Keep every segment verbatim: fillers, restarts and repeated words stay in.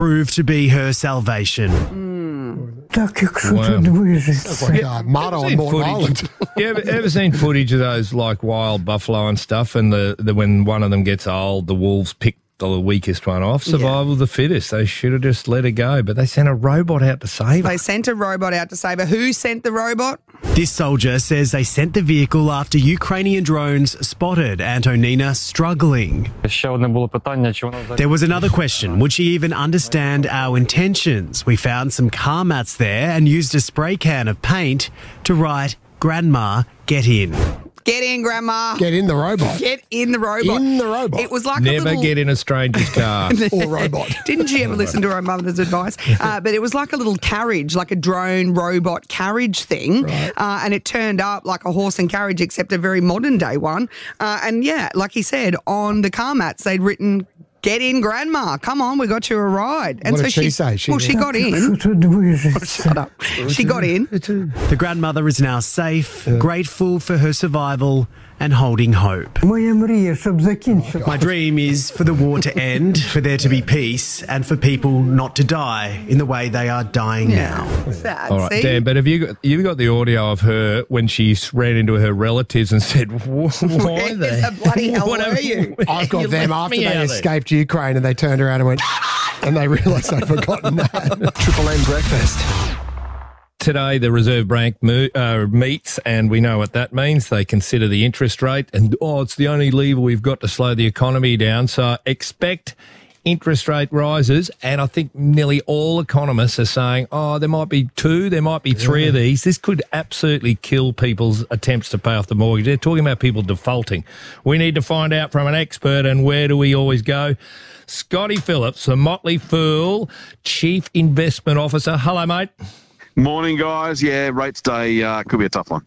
proved to be her salvation. Wow. It's like uh, Marto on Morton Island. You ever, ever seen footage of those like wild buffalo and stuff, and the, the when one of them gets old, the wolves pick the weakest one off? Survival Yeah. of the fittest. They should have just let her go, but they sent a robot out to save her. They sent a robot out to save her. Who sent the robot? This soldier says they sent the vehicle after Ukrainian drones spotted Antonina struggling. There was another question. Would she even understand our intentions? We found some car mats there and used a spray can of paint to write, "Grandma, get in." Get in, Grandma. Get in the robot. Get in the robot. In the robot. It was like a Never little... get in a stranger's car. Or robot. Didn't she ever listen to her mother's advice? Uh, but it was like a little carriage, like a drone robot carriage thing. Right. Uh, and it turned up like a horse and carriage, except a very modern day one. Uh, and yeah, like he said, on the car mats, they'd written, "Get in, Grandma. Come on, we got you a ride." And What so did she say? She- well, she got in. Shut up. She got in. The grandmother is now safe, grateful for her survival and holding hope. My dream is for the war to end, for there to be peace, and for people not to die in the way they are dying now. Sad. All right, See? Dan, but have you got, you've got the audio of her when she ran into her relatives and said, "Why Where the the bloody hell what were have- you?" I've got You them left after me they out there. escaped Ukraine and they turned around and went, and they realised they'd forgotten that. Triple M breakfast. Today, the Reserve Bank mo- uh, meets, and we know what that means. They consider the interest rate, and, oh, it's the only lever we've got to slow the economy down. So expect interest rate rises, and I think nearly all economists are saying, oh, there might be two, there might be three of these. This could absolutely kill people's attempts to pay off the mortgage. They're talking about people defaulting. We need to find out from an expert, and where do we always go? Scotty Phillips, the Motley Fool Chief Investment Officer. Hello, mate. Morning, guys. Yeah, rates day uh, could be a tough one.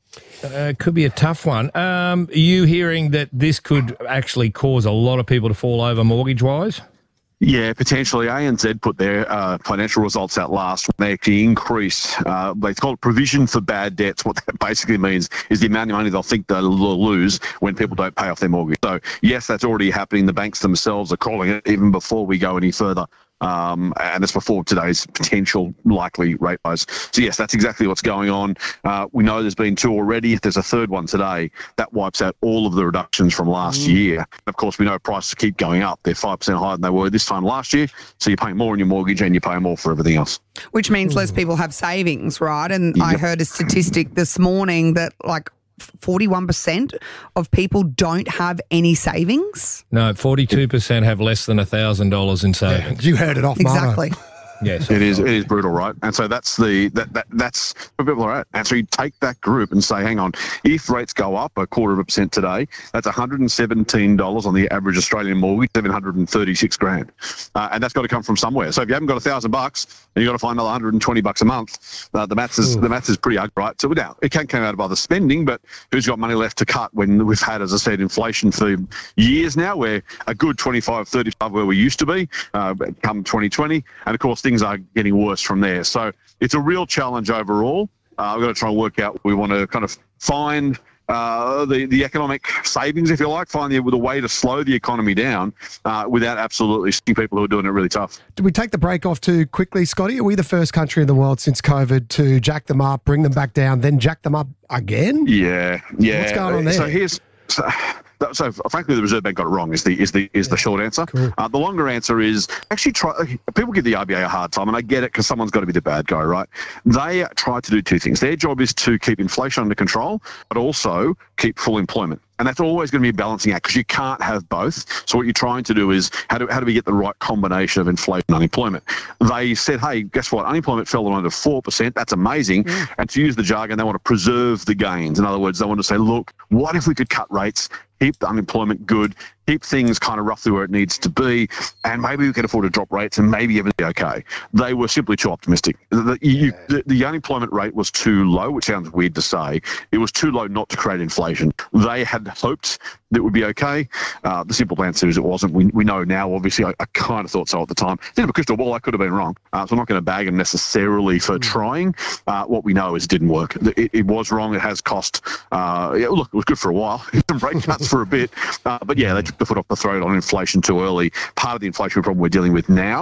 Uh, could be a tough one. Um, are you hearing that this could actually cause a lot of people to fall over mortgage-wise? Yeah, potentially. A N Z put their uh, financial results out last. They actually increased, uh, they call it provision for bad debts. What that basically means is the amount of money they'll think they'll lose when people don't pay off their mortgage. So, yes, that's already happening. The banks themselves are calling it even before we go any further. Um, and it's before today's potential likely rate rise. So, yes, that's exactly what's going on. Uh, we know there's been two already. If there's a third one today, that wipes out all of the reductions from last mm. year. Of course, we know prices keep going up. They're five percent higher than they were this time last year. So you're paying more on your mortgage and you're paying more for everything else. Which means less people have savings, right? And Yep. I heard a statistic this morning that like forty-one percent of people don't have any savings. No, forty-two percent have less than one thousand dollars in savings. You heard it off, Marto. Exactly. Yes. It is. It is brutal, right? And so that's the that, that that's where people are at. And so you take that group and say, hang on, if rates go up a quarter of a percent today, that's one hundred seventeen dollars on the average Australian mortgage, seven hundred thirty-six grand, uh, and that's got to come from somewhere. So if you haven't got a thousand bucks and you got to find another one hundred twenty bucks a month, uh, the maths is Ooh. the maths is pretty ugly, right? So now it can come out of other spending, but who's got money left to cut when we've had, as I said, inflation for years now? We're a good twenty-five, thirty-five where we used to be, uh, come twenty twenty, and of course things are getting worse from there. So it's a real challenge overall. Uh, we've got to try and work out, we want to kind of find uh, the, the economic savings, if you like, find the, the way to slow the economy down uh, without absolutely seeing people who are doing it really tough. Did we take the break off too quickly, Scotty? Are we the first country in the world since COVID to jack them up, bring them back down, then jack them up again? Yeah, yeah. What's going on there? So here's... So, So, frankly, the Reserve Bank got it wrong. Is the is the is yeah. the short answer. Cool. Uh, the longer answer is actually try. People give the R B A a hard time, and I get it because someone's got to be the bad guy, right? They try to do two things. Their job is to keep inflation under control, but also keep full employment. And that's always going to be a balancing act because you can't have both. So what you're trying to do is how do how do we get the right combination of inflation and unemployment? They said, hey, guess what? Unemployment fell to under four percent. That's amazing. Mm. And to use the jargon, they want to preserve the gains. In other words, they want to say, look, what if we could cut rates, keep the unemployment good, keep things kind of roughly where it needs to be, and maybe we can afford to drop rates and maybe everything will be okay. They were simply too optimistic. The, you, the, the unemployment rate was too low, which sounds weird to say. It was too low not to create inflation. They had hoped that would be okay. Uh, the simple answer is it wasn't. We, we know now, obviously, I, I kind of thought so at the time. Didn't have a crystal ball. I could have been wrong. Uh, so I'm not going to bag them necessarily for mm. trying. Uh, what we know is it didn't work. It, it was wrong. It has cost. Uh, yeah, look, it was good for a while. Some rate cuts for a bit. Uh, but yeah, they took the foot off the throat on inflation too early. Part of the inflation problem we're dealing with now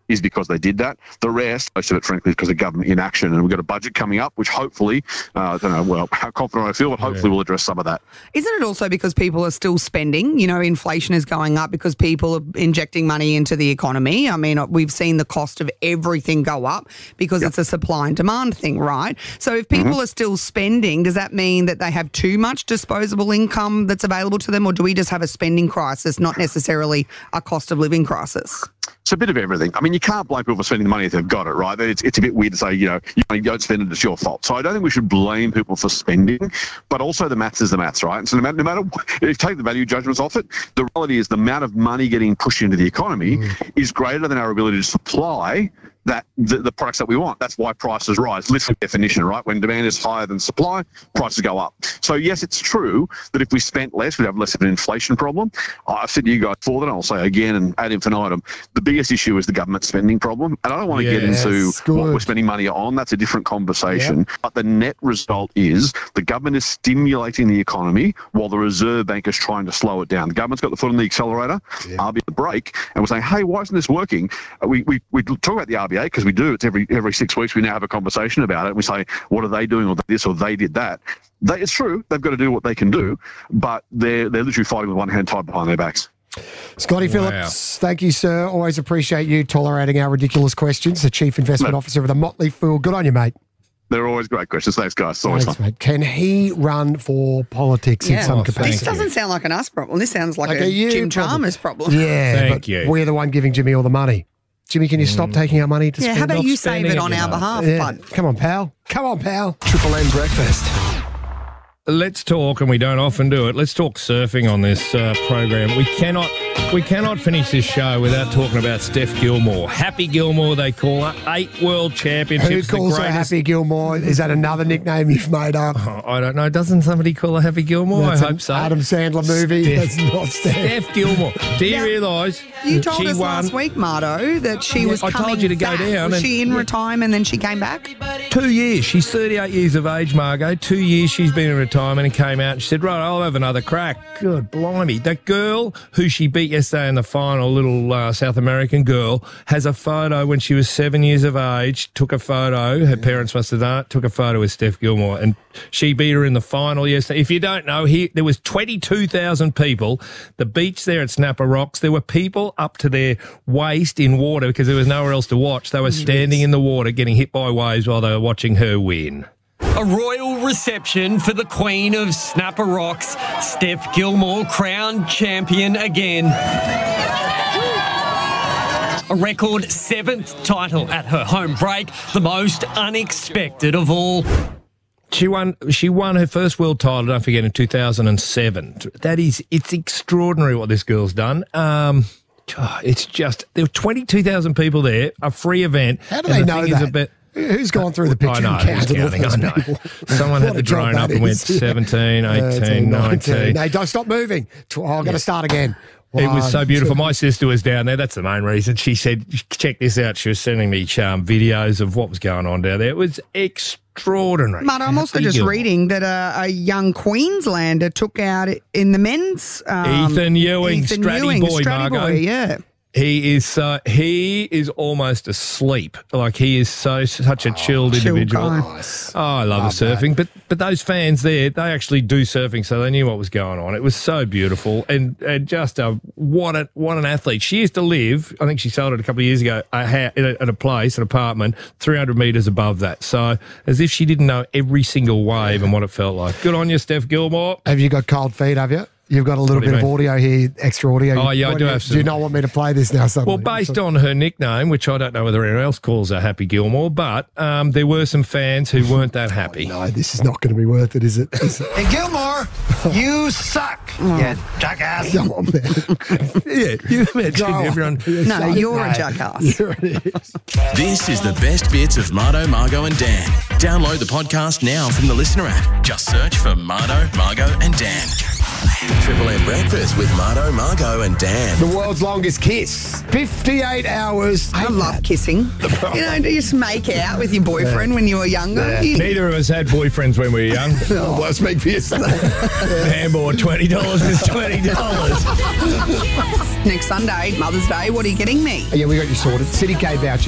is because they did that. The rest, most of it, frankly, is because of government inaction. And we've got a budget coming up, which hopefully, uh, I don't know, well, how confident I feel, but hopefully yeah. we'll address some of that. Isn't it also because people are still spending? You know, inflation is going up because people are injecting money into the economy. I mean, we've seen the cost of everything go up because yep. it's a supply and demand thing, right? So if people mm-hmm. are still spending, does that mean that they have too much disposable income that's available to them, or do we just have a spending crisis, not necessarily a cost of living crisis? It's a bit of everything. I mean, you can't blame people for spending the money if they've got it, right? It's, it's a bit weird to say, you know, you don't spend it, it's your fault. So I don't think we should blame people for spending, but also the maths is the maths, right? So no matter, no matter if you take the value judgments off it, the reality is the amount of money getting pushed into the economy mm. is greater than our ability to supply that the, the products that we want. That's why prices rise. Literal definition, right? When demand is higher than supply, prices go up. So yes, it's true that if we spent less, we'd have less of an inflation problem. I've said to you guys before, that I'll say again and ad infinitum, the biggest issue is the government spending problem. And I don't want to yes, get into good. what we're spending money on. That's a different conversation. Yep. But the net result is the government is stimulating the economy while the Reserve Bank is trying to slow it down. The government's got the foot on the accelerator, yep. R B A the brake, and we're saying, hey, why isn't this working? We, we, we talk about the R B A because we do. It's every every six weeks we now have a conversation about it. And we say, what are they doing, or this, or they did that. They, it's true, they've got to do what they can do, but they're they're literally fighting with one hand tied behind their backs. Scotty wow. Phillips, thank you, sir. Always appreciate you tolerating our ridiculous questions. The Chief Investment no. Officer of the Motley Fool. Good on you, mate. They're always great questions. Thanks, guys. It's always Thanks, fun. Mate. Can he run for politics yeah. in some oh, capacity? This doesn't sound like an us problem. This sounds like, like a, a Jim problem. Chalmers problem. Yeah, thank but you. We're the one giving Jimmy all the money. Jimmy, can you mm. stop taking our money to yeah, spend? how about Not you save it on it, our know. behalf, yeah. bud? Come on, pal. Come on, pal. Triple M Breakfast. Let's talk, and we don't often do it, let's talk surfing on this uh, program. We cannot we cannot finish this show without talking about Steph Gilmore. Happy Gilmore, they call her. Eight world championships. Who calls her Happy Gilmore? Is that another nickname you've made up? Oh, I don't know. Doesn't somebody call her Happy Gilmore? That's I hope so. Adam Sandler movie. Steph, That's not Steph. Steph Gilmore. Do you now, realise You told she us won, last week, Marto, that she was I coming told you to go back. down. Was and, she in yeah. retirement and then she came back? Two years. She's thirty-eight years of age, Margot. Two years she's been in retirement and came out and she said, right, I'll have another crack. Good blimey. That girl who she beat yesterday in the final, little uh, South American girl, has a photo when she was seven years of age, took a photo, her parents must have done it, took a photo with Steph Gilmore, and she beat her in the final yesterday. If you don't know, here there was twenty-two thousand people. The beach there at Snapper Rocks, there were people up to their waist in water because there was nowhere else to watch. They were standing in the water getting hit by waves while they were watching her win. A royal reception for the Queen of Snapper Rocks, Steph Gilmore, crowned champion again. A record seventh title at her home break, the most unexpected of all. She won. She won her first world title. Don't forget, in two thousand seven. That is, it's extraordinary what this girl's done. Um, it's just there were twenty-two thousand people there. A free event. How do they the know that? A bit, Who's gone through the picture? I know, who's counting, I know. Someone had the drone up and went seventeen, eighteen, nineteen. No, don't stop moving. Oh, I've got to start again. It was One, so beautiful. two. My sister was down there. That's the main reason. She said, check this out. She was sending me um, videos of what was going on down there. It was extraordinary. Marta, I'm also just reading that a, a young Queenslander took out in the men's... Um, Ethan Ewing, Ethan Stratty Ewing, boy, Stratty Margot. boy, yeah. He is so he is almost asleep. Like he is so such a chilled oh, individual. Nice. Oh, I love, love surfing. That. But but those fans there, they actually do surfing, so they knew what was going on. It was so beautiful and, and just a what a what an athlete. She used to live. I think she sold it a couple of years ago. A ha- in a, at a place, an apartment, three hundred metres above that. So as if she didn't know every single wave and what it felt like. Good on you, Steph Gilmore. Have you got cold feet? Have you? You've got a little bit of audio here, extra audio. Oh, yeah, I what do you, have some. Do you not want me to play this now suddenly? Well, based on her nickname, which I don't know whether anyone else calls her Happy Gilmore, but um, there were some fans who weren't that happy. Oh, no, this is not going to be worth it, is it? Is it? Hey, Gilmore, you suck, you jackass. Come on, man. Yeah, you imagine everyone. No, you're a jackass. Here it is. This is the best bits of Marto, Margot and Dan. Download the podcast now from the Listener app. Just search for Marto, Margot and Dan. Triple M Breakfast with Marto, Margo and Dan. The world's longest kiss. fifty-eight hours. I love kissing. You know, do you just make out with your boyfriend when you were younger? Yeah. You- Neither of us had boyfriends when we were young. Oh, well, speak for yourself. Handball, twenty dollars is twenty dollars. Next Sunday, Mother's Day, what are you getting me? Yeah, we got you sorted. City K voucher.